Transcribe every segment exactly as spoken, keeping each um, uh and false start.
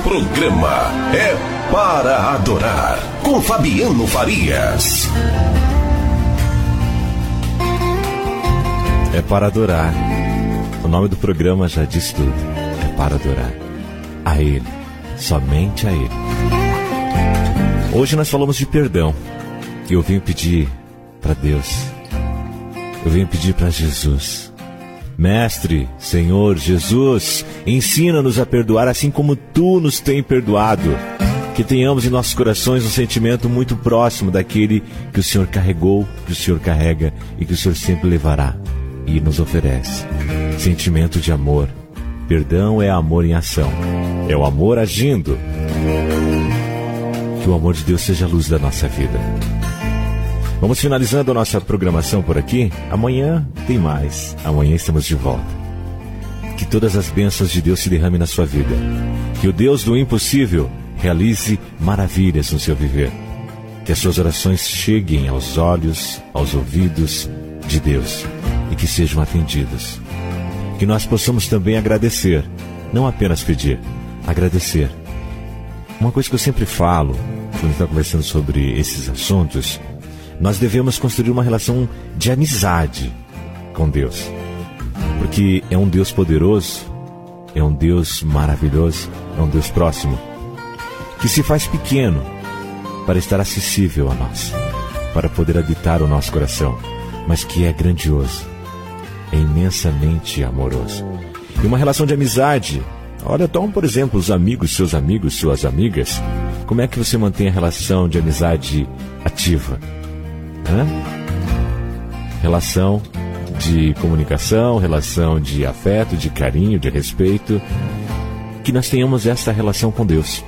programa é Para Adorar, com Fabiano Farias. É para adorar. O nome do programa já diz tudo. É para adorar a Ele, somente a Ele. Hoje nós falamos de perdão. E eu venho pedir para Deus, eu venho pedir para Jesus: Mestre, Senhor Jesus, ensina-nos a perdoar assim como Tu nos tem perdoado. Que tenhamos em nossos corações um sentimento muito próximo daquele que o Senhor carregou, que o Senhor carrega e que o Senhor sempre levará e nos oferece. Sentimento de amor. Perdão é amor em ação. É o amor agindo. Que o amor de Deus seja a luz da nossa vida. Vamos finalizando a nossa programação por aqui. Amanhã tem mais. Amanhã estamos de volta. Que todas as bênçãos de Deus se derramem na sua vida. Que o Deus do impossível realize maravilhas no seu viver. Que as suas orações cheguem aos olhos, aos ouvidos de Deus e que sejam atendidas. Que nós possamos também agradecer, não apenas pedir, agradecer. Uma coisa que eu sempre falo, quando está conversando sobre esses assuntos, nós devemos construir uma relação de amizade com Deus. Porque é um Deus poderoso, é um Deus maravilhoso, é um Deus próximo, que se faz pequeno para estar acessível a nós, para poder habitar o nosso coração, mas que é grandioso, é imensamente amoroso. E uma relação de amizade, olha, toma por exemplo os amigos, seus amigos, suas amigas. Como é que você mantém a relação de amizade ativa? Hã? Relação de comunicação, relação de afeto, de carinho, de respeito. Que nós tenhamos essa relação com Deus.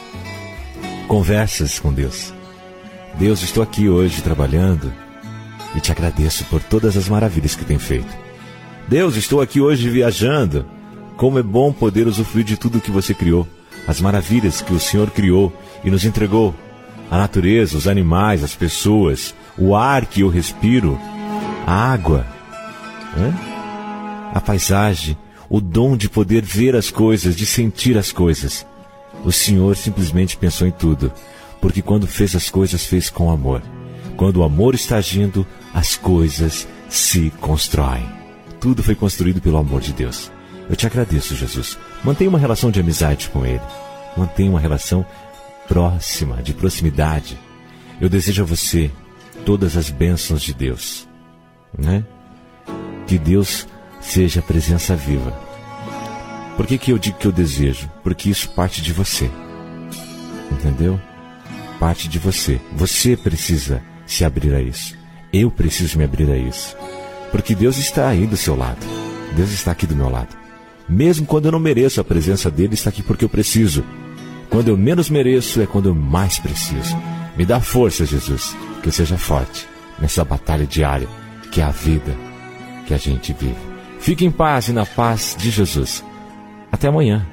Conversas com Deus. Deus, estou aqui hoje trabalhando e te agradeço por todas as maravilhas que tem feito. Deus, estou aqui hoje viajando. Como é bom poder usufruir de tudo que você criou. As maravilhas que o Senhor criou e nos entregou. A natureza, os animais, as pessoas, o ar que eu respiro, a água, né? A paisagem, o dom de poder ver as coisas, de sentir as coisas. O Senhor simplesmente pensou em tudo, porque quando fez as coisas, fez com amor. Quando o amor está agindo, as coisas se constroem. Tudo foi construído pelo amor de Deus. Eu te agradeço, Jesus. Mantenha uma relação de amizade com Ele. Mantenha uma relação próxima, de proximidade. Eu desejo a você todas as bênçãos de Deus, né? Que Deus seja a presença viva. Por que que eu digo que eu desejo? Porque isso parte de você. Entendeu? Parte de você. Você precisa se abrir a isso. Eu preciso me abrir a isso. Porque Deus está aí do seu lado. Deus está aqui do meu lado. Mesmo quando eu não mereço, a presença dele está aqui porque eu preciso. Quando eu menos mereço é quando eu mais preciso. Me dá força, Jesus, que eu seja forte nessa batalha diária, que é a vida que a gente vive. Fique em paz e na paz de Jesus. Até amanhã.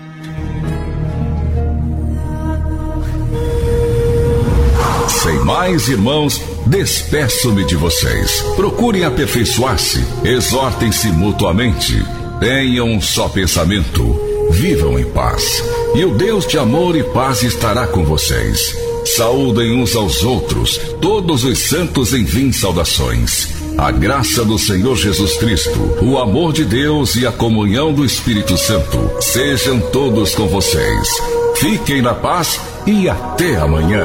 Sem mais, irmãos, despeço-me de vocês. Procurem aperfeiçoar-se, exortem-se mutuamente, tenham um só pensamento, vivam em paz. E o Deus de amor e paz estará com vocês. Saúdem uns aos outros, todos os santos enviem saudações. A graça do Senhor Jesus Cristo, o amor de Deus e a comunhão do Espírito Santo sejam todos com vocês. Fiquem na paz e até amanhã.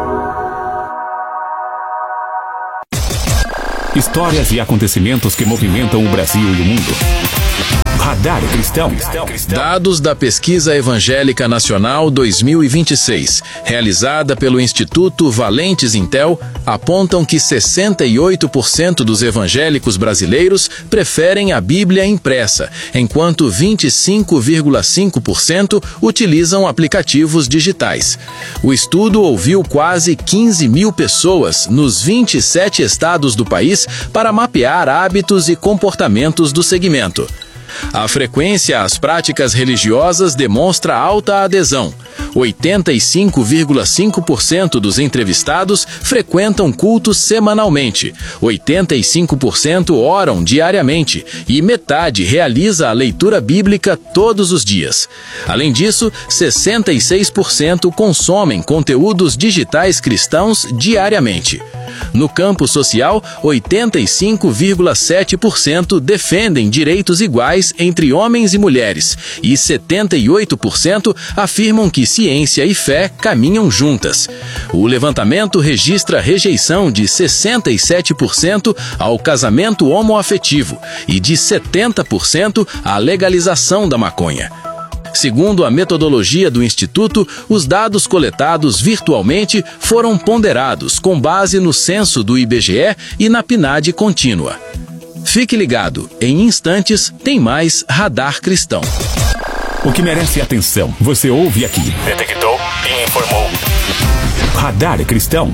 Histórias e acontecimentos que movimentam o Brasil e o mundo. Radar Cristão. Dados da Pesquisa Evangélica Nacional dois mil e vinte e seis, realizada pelo Instituto Valentes Intel, apontam que sessenta e oito por cento dos evangélicos brasileiros preferem a Bíblia impressa, enquanto vinte e cinco vírgula cinco por cento utilizam aplicativos digitais. O estudo ouviu quase quinze mil pessoas nos vinte e sete estados do país para mapear hábitos e comportamentos do segmento. A frequência às práticas religiosas demonstra alta adesão. oitenta e cinco vírgula cinco por cento dos entrevistados frequentam cultos semanalmente, oitenta e cinco por cento oram diariamente e metade realiza a leitura bíblica todos os dias. Além disso, sessenta e seis por cento consomem conteúdos digitais cristãos diariamente. No campo social, oitenta e cinco vírgula sete por cento defendem direitos iguais entre homens e mulheres e setenta e oito por cento afirmam que ciência e fé caminham juntas. O levantamento registra rejeição de sessenta e sete por cento ao casamento homoafetivo e de setenta por cento à legalização da maconha. Segundo a metodologia do Instituto, os dados coletados virtualmente foram ponderados com base no censo do I B G E e na P N A D contínua. Fique ligado, em instantes tem mais Radar Cristão. O que merece atenção, você ouve aqui. Detectou e informou. Radar Cristão.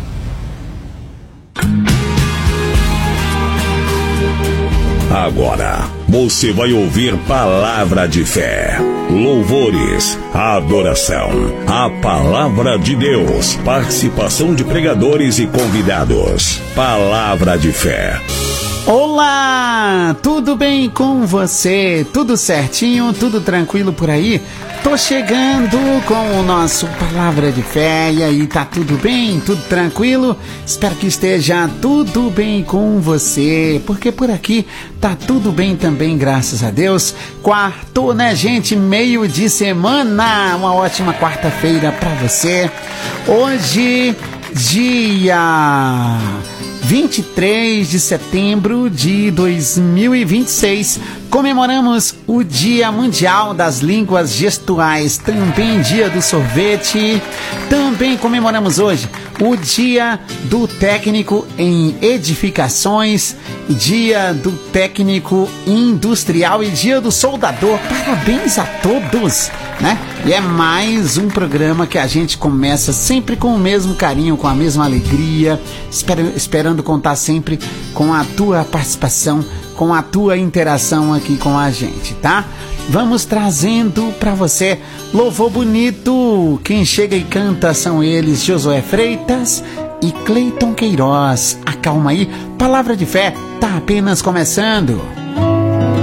Agora, você vai ouvir palavra de fé, louvores, adoração, a palavra de Deus, participação de pregadores e convidados. Palavra de fé. Olá, tudo bem com você? Tudo certinho? Tudo tranquilo por aí? Tô chegando com o nosso Palavra de Fé. E aí, tá tudo bem? Tudo tranquilo? Espero que esteja tudo bem com você, porque por aqui tá tudo bem também, graças a Deus. Quarto, né, gente? Meio de semana. Uma ótima quarta-feira pra você. Hoje, dia vinte e três de setembro de dois mil e vinte e seis, comemoramos o Dia Mundial das Línguas Gestuais, também Dia do Sorvete. Também comemoramos hoje o Dia do Técnico em Edificações, Dia do Técnico Industrial e Dia do Soldador. Parabéns a todos, né? E é mais um programa que a gente começa sempre com o mesmo carinho, com a mesma alegria, espero, esperando contar sempre com a tua participação, com a tua interação aqui com a gente, tá? Vamos trazendo para você louvor bonito. Quem chega e canta são eles, Josué Freitas e Cleiton Queiroz. Acalma aí, Palavra de Fé tá apenas começando.